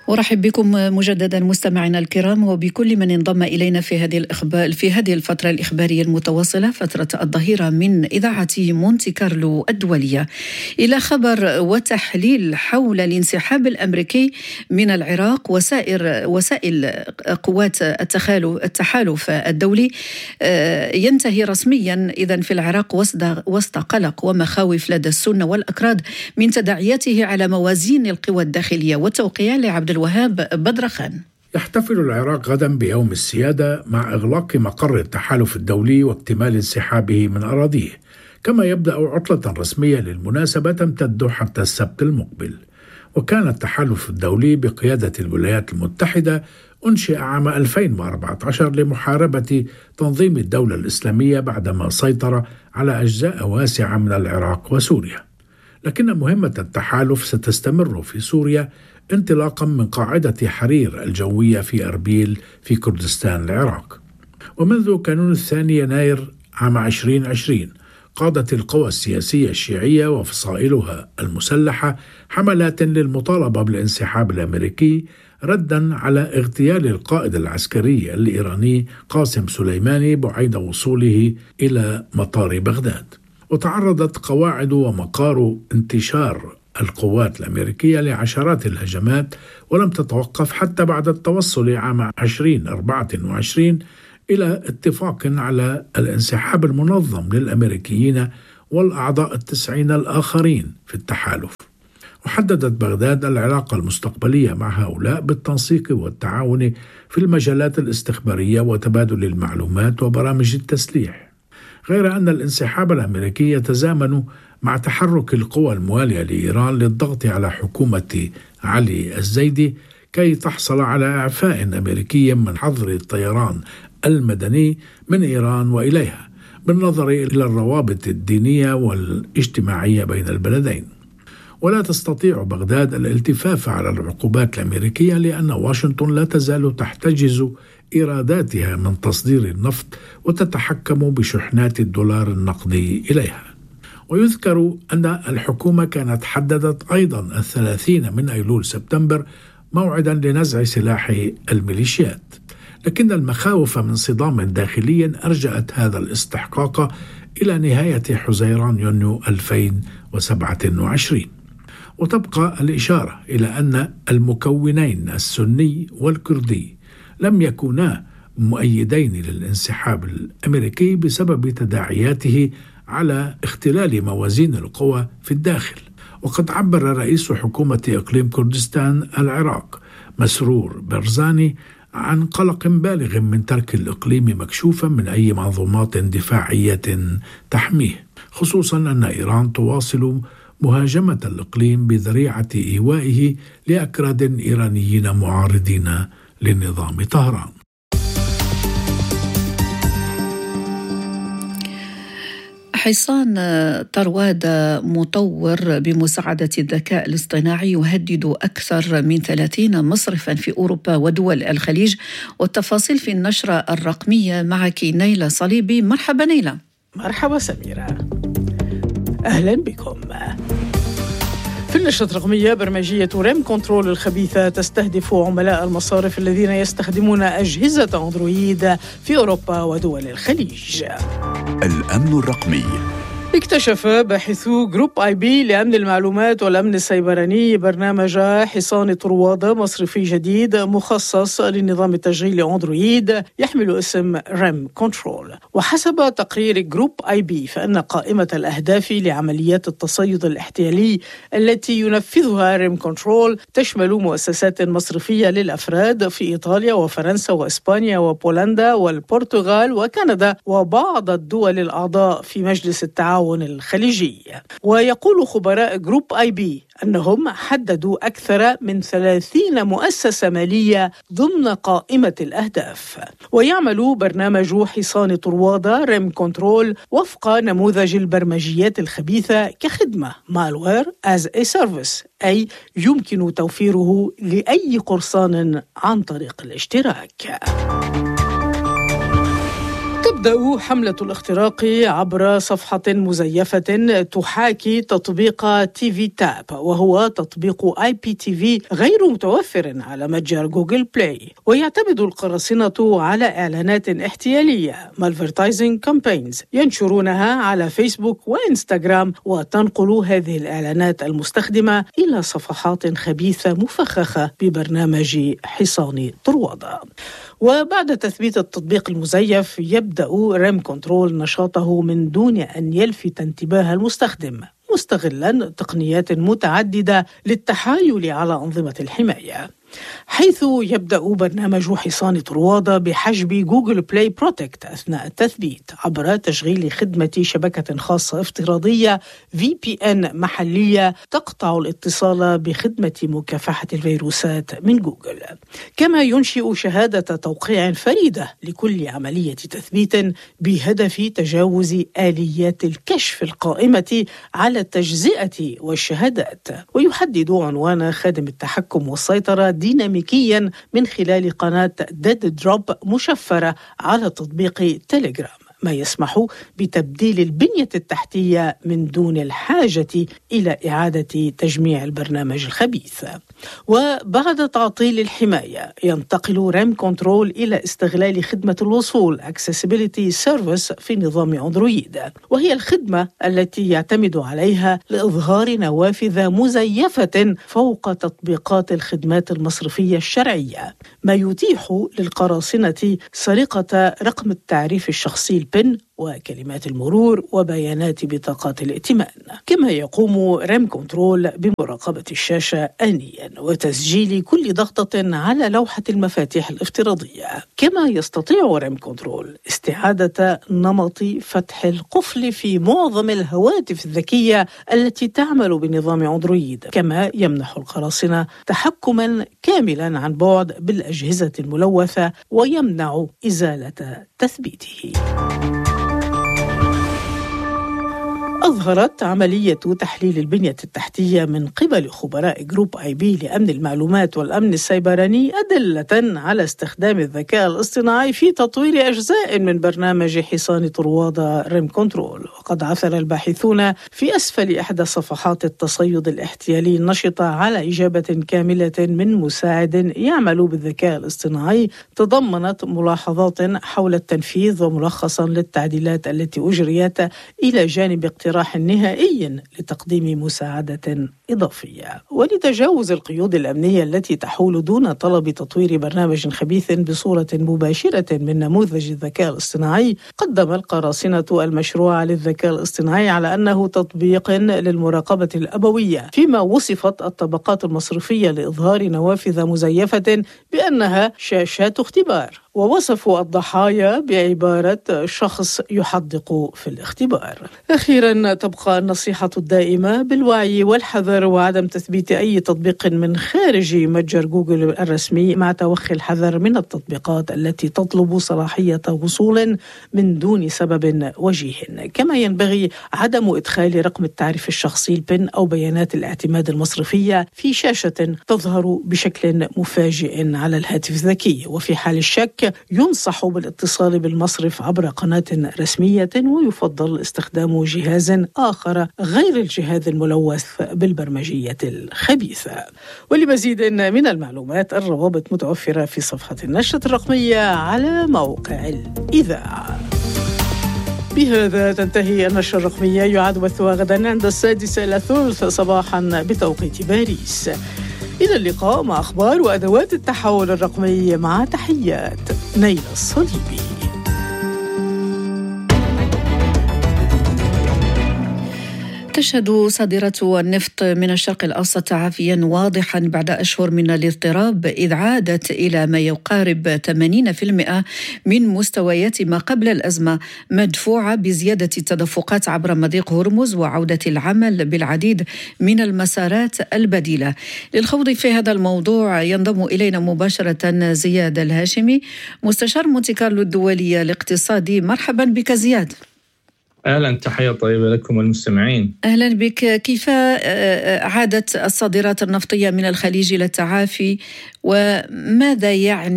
أرحب بكم مجددا مستمعينا الكرام وبكل من انضم إلينا في هذه الفترة الإخبارية المتواصلة، فترة الظهيرة من إذاعة مونتي كارلو الدولية، إلى خبر وتحليل حول الانسحاب الأمريكي من العراق. وسائل قوات التحالف الدولي ينتهي رسميا إذن في العراق وسط قلق ومخاوف لدى السنة والأكراد من تداعياته على موازين القوى الداخلية. والتوقيع لعبد الوهاب بدرخان. يحتفل العراق غدا بيوم السيادة مع إغلاق مقر التحالف الدولي واكتمال انسحابه من أراضيه، كما يبدأ عطلة رسمية للمناسبة تمتد حتى السبت المقبل. وكان التحالف الدولي بقيادة الولايات المتحدة أنشئ عام 2014 لمحاربة تنظيم الدولة الإسلامية بعدما سيطر على أجزاء واسعة من العراق وسوريا، لكن مهمة التحالف ستستمر في سوريا انطلاقا من قاعدة حرير الجوية في أربيل في كردستان العراق. ومنذ كانون 2 يناير عام 2020 قادت القوى السياسية الشيعية وفصائلها المسلحة حملات للمطالبة بالانسحاب الأمريكي ردا على اغتيال القائد العسكري الإيراني قاسم سليماني بعد وصوله إلى مطار بغداد. وتعرضت قواعد ومقار انتشار القوات الأمريكية لعشرات الهجمات، ولم تتوقف حتى بعد التوصل عام 2024 إلى اتفاق على الانسحاب المنظم للأمريكيين والأعضاء 90 الآخرين في التحالف. وحددت بغداد العلاقة المستقبلية مع هؤلاء بالتنسيق والتعاون في المجالات الاستخبارية وتبادل المعلومات وبرامج التسليح، غير أن الانسحاب الأمريكي يتزامن مع تحرك القوى الموالية لإيران للضغط على حكومة علي الزيدي كي تحصل على إعفاء أمريكي من حظر الطيران المدني من إيران وإليها، بالنظر إلى الروابط الدينية والاجتماعية بين البلدين. ولا تستطيع بغداد الالتفاف على العقوبات الأمريكية لأن واشنطن لا تزال تحتجز إيراداتها من تصدير النفط وتتحكم بشحنات الدولار النقدي إليها. ويذكر أن الحكومة كانت حددت أيضا 30 من أيلول سبتمبر موعدا لنزع سلاح الميليشيات، لكن المخاوف من صدام داخلي أرجأت هذا الاستحقاق إلى نهاية حزيران يونيو 2027. وتبقى الإشارة إلى أن المكونين السني والكردي لم يكونا مؤيدين للانسحاب الأمريكي بسبب تداعياته على اختلال موازين القوى في الداخل. وقد عبر رئيس حكومة إقليم كردستان العراق مسرور برزاني عن قلق بالغ من ترك الإقليم مكشوفا من أي منظومات دفاعية تحميه، خصوصا أن إيران تواصل مهاجمة الإقليم بذريعة إيوائه لأكراد إيرانيين معارضين لنظام طهران. حصان طروادة مطور بمساعدة الذكاء الاصطناعي يهدد أكثر من 30 مصرفا في أوروبا ودول الخليج. والتفاصيل في النشرة الرقمية معك نيلة صليبي. مرحبا نيلة. مرحبا سميرة، أهلا بكم. في النشرة الرقمية، برمجية ريم كنترول الخبيثة تستهدف عملاء المصارف الذين يستخدمون أجهزة أندرويد في أوروبا ودول الخليج. الأمن الرقمي. اكتشف باحثو جروب IB لأمن المعلومات والأمن السيبراني برنامج حصان طروادة مصرفي جديد مخصص لنظام التشغيل أندرويد يحمل اسم ريم كنترول. وحسب تقرير جروب IB فإن قائمة الأهداف لعمليات التصيد الاحتيالي التي ينفذها ريم كنترول تشمل مؤسسات مصرفية للأفراد في إيطاليا وفرنسا وإسبانيا وبولندا والبرتغال وكندا وبعض الدول الأعضاء في مجلس التعاون الخليجي. ويقول خبراء جروب IB أنهم حددوا أكثر من 30 مؤسسة مالية ضمن قائمة الأهداف. ويعمل برنامج حصان طروادة ريم كنترول وفق نموذج البرمجيات الخبيثة كخدمة malware as a service، أي يمكن توفيره لأي قرصان عن طريق الاشتراك. تبدأ حملة الاختراق عبر صفحة مزيفة تحاكي تطبيق تي في تاب، وهو تطبيق IPTV غير متوفر على متجر جوجل بلاي، ويعتمد القراصنة على إعلانات احتيالية malvertising campaigns ينشرونها على فيسبوك وإنستغرام، وتنقل هذه الإعلانات المستخدمة إلى صفحات خبيثة مفخخة ببرنامج حصان طروادة. وبعد تثبيت التطبيق المزيف يبدأ ريم كنترول نشاطه من دون أن يلفت انتباه المستخدم، مستغلا تقنيات متعددة للتحايل على أنظمة الحماية، حيث يبدأ برنامج حصان طروادة بحجب جوجل بلاي بروتكت أثناء التثبيت عبر تشغيل خدمة شبكة خاصة افتراضية VPN محلية تقطع الاتصال بخدمة مكافحة الفيروسات من جوجل، كما ينشئ شهادة توقيع فريدة لكل عملية تثبيت بهدف تجاوز آليات الكشف القائمة على التجزئة والشهادات، ويحدد عنوان خادم التحكم والسيطرة ديناميكيا من خلال قناة ديد دروب مشفرة على تطبيق تيليجرام، ما يسمح بتبديل البنية التحتية من دون الحاجة إلى إعادة تجميع البرنامج الخبيث. وبعد تعطيل الحماية ينتقل ريم كنترول إلى استغلال خدمة الوصول Accessibility Service في نظام أندرويد، وهي الخدمة التي يعتمد عليها لإظهار نوافذ مزيفة فوق تطبيقات الخدمات المصرفية الشرعية، ما يتيح للقراصنة سرقة رقم التعريف الشخصي البن وكلمات المرور وبيانات بطاقات الائتمان. كما يقوم ريم كنترول بمراقبة الشاشة آنيا وتسجيل كل ضغطة على لوحة المفاتيح الافتراضية. كما يستطيع ريم كنترول استعادة نمط فتح القفل في معظم الهواتف الذكية التي تعمل بنظام أندرويد، كما يمنح القراصنة تحكما كاملا عن بعد بالأجهزة الملوثة ويمنع إزالة تثبيته. أظهرت عملية تحليل البنية التحتية من قبل خبراء جروب IB لأمن المعلومات والأمن السيبراني أدلة على استخدام الذكاء الاصطناعي في تطوير أجزاء من برنامج حصان طروادة ريم كنترول. وقد عثر الباحثون في أسفل إحدى صفحات التصيد الاحتيالي النشطة على إجابة كاملة من مساعد يعمل بالذكاء الاصطناعي تضمنت ملاحظات حول التنفيذ وملخصا للتعديلات التي أجريت إلى جانب اقتراح نهائي لتقديم مساعدة إضافية. ولتجاوز القيود الأمنية التي تحول دون طلب تطوير برنامج خبيث بصورة مباشرة من نموذج الذكاء الاصطناعي، قدم القراصنة المشروع للذكاء الاصطناعي على أنه تطبيق للمراقبة الأبوية، فيما وصفت الطبقات المصرفية لإظهار نوافذ مزيفة بأنها شاشات اختبار، ووصفوا الضحايا بعبارة شخص يحدق في الاختبار. أخيرا تبقى النصيحة الدائمة بالوعي والحذر وعدم تثبيت أي تطبيق من خارج متجر جوجل الرسمي، مع توخي الحذر من التطبيقات التي تطلب صلاحية وصول من دون سبب وجيه. كما ينبغي عدم إدخال رقم التعريف الشخصي البن أو بيانات الاعتماد المصرفية في شاشة تظهر بشكل مفاجئ على الهاتف الذكي، وفي حال الشك ينصح بالاتصال بالمصرف عبر قناة رسمية، ويفضل استخدام جهاز آخر غير الجهاز الملوث بالبرمجية الخبيثة. ولمزيد من المعلومات الروابط متوفرة في صفحة النشرة الرقمية على موقع الإذاعة. بهذا تنتهي النشرة الرقمية، يعاد بثها غدا عند 6:30 صباحا بتوقيت باريس. إلى اللقاء مع أخبار وأدوات التحول الرقمي، مع تحيات نيلة الصليبي. تشهد صادرات النفط من الشرق الأوسط تعافيا واضحا بعد أشهر من الاضطراب، إذ عادت إلى ما يقارب 80% من مستويات ما قبل الأزمة، مدفوعة بزيادة التدفقات عبر مضيق هرمز وعودة العمل بالعديد من المسارات البديلة. للخوض في هذا الموضوع ينضم إلينا مباشرة زياد الهاشمي، مستشار مونتي كارلو الدولية الاقتصادي. مرحبا بك زياد. أهلا، تحية طيبة لكم والمستمعين. أهلا بك. كيف عادت الصادرات النفطية من الخليج إلى التعافي، وماذا يعني